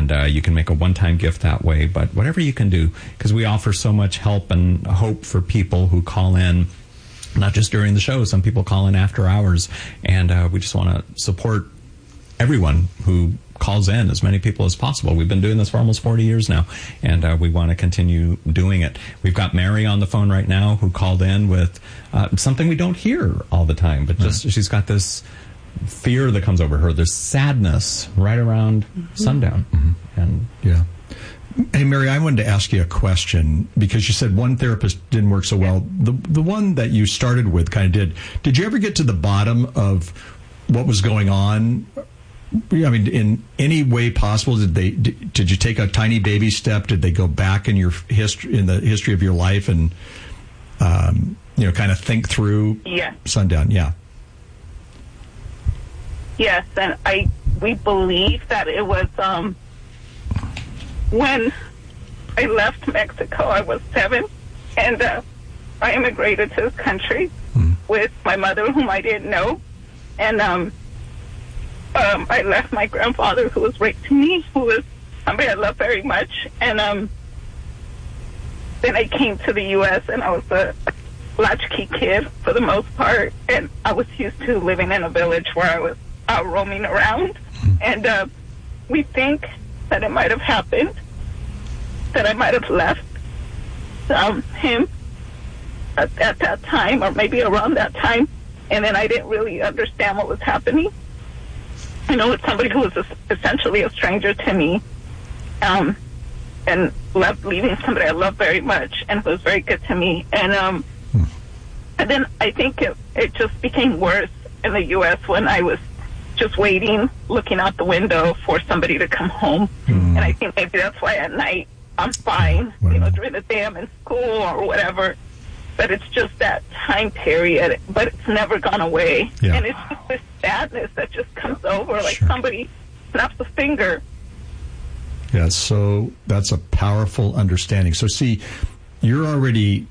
And you can make a one-time gift that way. But whatever you can do, because we offer so much help and hope for people who call in, not just during the show. Some people call in after hours. And we just want to support everyone who calls in, as many people as possible. We've been doing this for almost 40 years now, and we want to continue doing it. We've got Mary on the phone right now who called in with something we don't hear all the time, but just she's got this fear that comes over her, this sadness right around sundown. And yeah. Hey, Mary, I wanted to ask you a question, because you said one therapist didn't work so well. The one that you started with kind of did. Did you ever get to the bottom of what was going on? I mean, in any way possible, did you take a tiny baby step? Did they go back in your history, in the history of your life, and kind of think through sundown? Yeah. Yes, and we believe that it was when I left Mexico. I was 7, and I immigrated to this country with my mother, whom I didn't know, and I left my grandfather, who was raising me, who was somebody I love very much. And then I came to the U.S., and I was a latchkey kid for the most part. And I was used to living in a village where I was out roaming around. And we think that it might have happened, that I might have left him at that time, or maybe around that time. And then I didn't really understand what was happening. I know it's somebody who was essentially a stranger to me, and left leaving somebody I love very much and who was very good to me. And then I think it just became worse in the U.S. when I was just waiting, looking out the window for somebody to come home. And I think maybe that's why at night I'm fine. Wow. During the day I'm in school or whatever. But it's just that time period, but it's never gone away. Yeah. And it's just this sadness that just comes over, like somebody snaps a finger. Yeah, so that's a powerful understanding. So see, you're already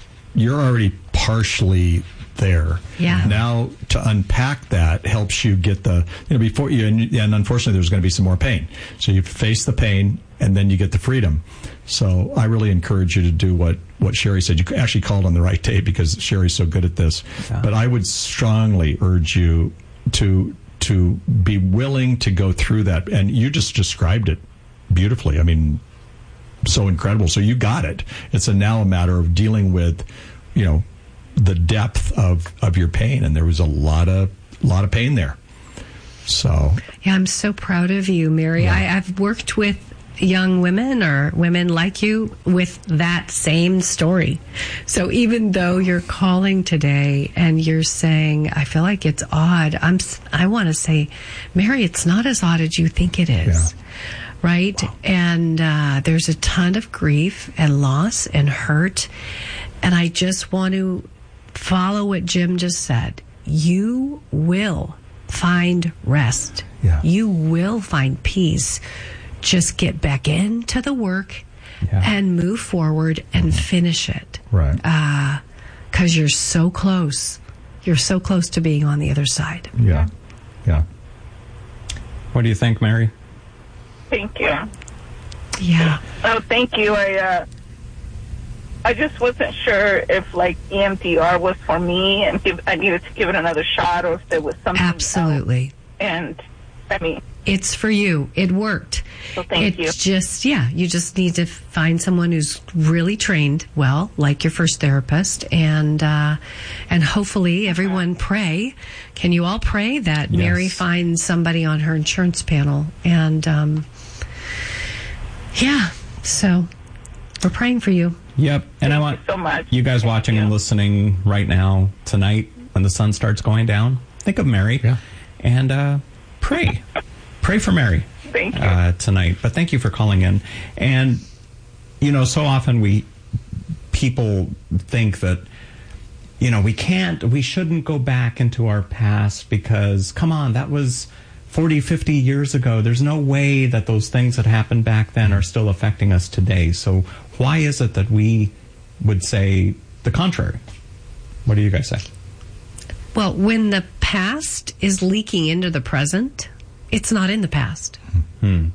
partially there. Yeah. Now to unpack that helps you get before you, and unfortunately there's going to be some more pain. So you face the pain, and then you get the freedom. So I really encourage you to do what Sherry said. You actually called on the right day, because Sherry's so good at this. Yeah. But I would strongly urge you to be willing to go through that. And you just described it beautifully. I mean, so incredible. So you got it. It's now a matter of dealing with, the depth of your pain. And there was a lot of pain there. So yeah, I'm so proud of you, Mary. Yeah. I've worked with young women or women like you with that same story. So even though you're calling today and you're saying, I feel like it's odd, I want to say, Mary, it's not as odd as you think it is. Yeah. Right? Wow. And there's a ton of grief and loss and hurt. And I just want to follow what Jim just said. You will find rest. Yeah. You will find peace. Just get back into the work and move forward and finish it. Right. 'Cause you're so close. You're so close to being on the other side. Yeah. Yeah. what do you think, Mary? Thank you. Yeah. Oh, thank you. I just wasn't sure if EMDR was for me and I needed to give it another shot, or if there was something Absolutely. else. And I mean, it's for you. It worked. So thank you. It's just, you just need to find someone who's really trained well, like your first therapist, and hopefully everyone pray. Can you all pray that Mary finds somebody on her insurance panel? And so we're praying for you. Yep. And I want so much. You guys watching and listening right now, tonight, when the sun starts going down, think of Mary and pray. Pray for Mary. Thank you. Tonight. But thank you for calling in. And, so often people think that, we shouldn't go back into our past because, come on, that was 40, 50 years ago. There's no way that those things that happened back then are still affecting us today. So why is it that we would say the contrary? What do you guys say? Well, when the past is leaking into the present, it's not in the past.